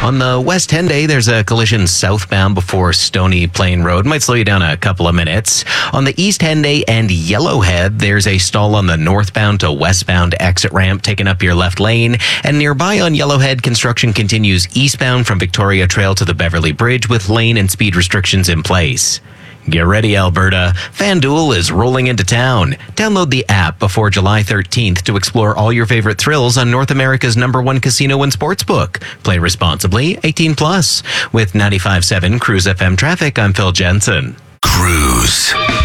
On the West Henday, there's a collision southbound before Stony Plain Road. Might slow you down a couple of minutes. On the East Henday and Yellowhead, there's a stall on the northbound to westbound exit ramp, taking up your left lane. And nearby on Yellowhead, construction continues eastbound from Victoria Trail to the Beverly Bridge with lane and speed restrictions in place. Get ready, Alberta. FanDuel is rolling into town. Download the app before July 13th to explore all your favorite thrills on North America's #1 casino and sportsbook. Play responsibly, 18 plus. With 95.7 Cruise FM traffic, I'm Phil Jensen. Cruise.